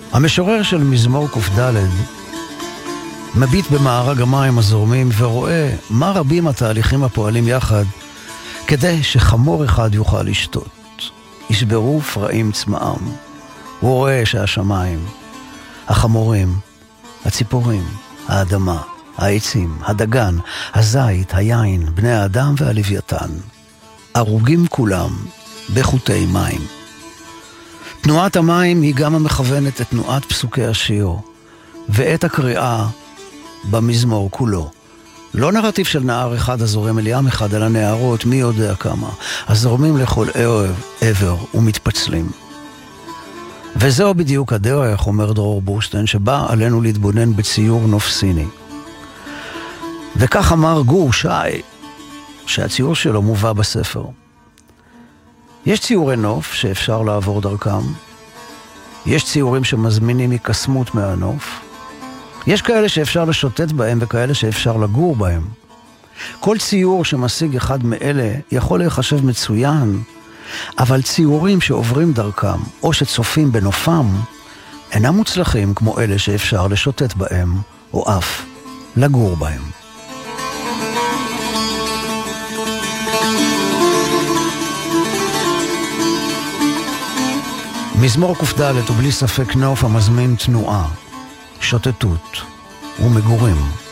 המשורר של מזמור ק"ד מביט במארג המים הזורמים ורואה מה רבים התהליכים הפועלים יחד כדי שחמור אחד יוכל לשתות. ישברו פרעים צמאם. הוא רואה שהשמיים, החמורים, הציפורים, האדמה, העצים, הדגן, הזית, היין, בני האדם והלוויתן, ארוגים כולם בחוטי מים. תנועת המים היא גם המכוונת את תנועת פסוקי השיר ואת הקריאה במזמור כולו. לא נרטיב של נהר אחד הזורם אל ים אחד, אלא נהרות מי יודע כמה, הזורמים לכל עבר ומתפצלים. וזהו בדיוק הדרך, אומר דרור בורשטיין, שבא עלינו להתבונן בציור נוף סיני. וכך אמר גור שי, שהציור שלו מובא בספר. יש ציורי נוף שאפשר לעבור דרכם, יש ציורים שמזמינים מקסמות מהנוף, יש כאלה שאפשר לשוטט בהם וכאלה שאפשר לגור בהם. כל ציור שמשיג אחד מאלה יכול להיחשב מצוין, אבל ציורים שעוברים דרכם או שצופים בנופם אינם מוצלחים כמו אלה שאפשר לשוטט בהם או אף לגור בהם. מזמור ק"ד הוא בלי ספק נוף המזמין תנועה, שוטטות ומגורים.